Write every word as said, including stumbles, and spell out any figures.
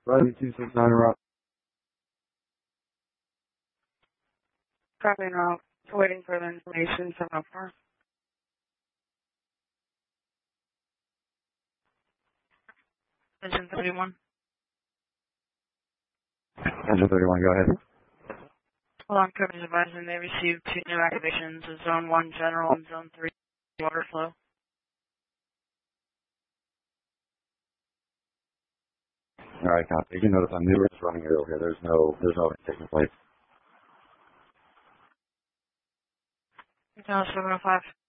Rising two six nine route. Copy and route. Waiting for the information from up front. Engine thirty-one. Engine thirty-one, go ahead. Hold on, coverage advising they received two new activations, Zone one General and Zone three Water Flow. All right, copy. You can notice I'm new risk running it over here. There's no, there's no taking place. seven oh five.